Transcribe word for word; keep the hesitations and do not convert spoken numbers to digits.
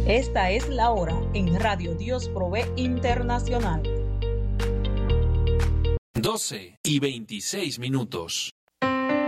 Esta es la hora en Radio Dios Provee Internacional. doce y veintiséis minutos.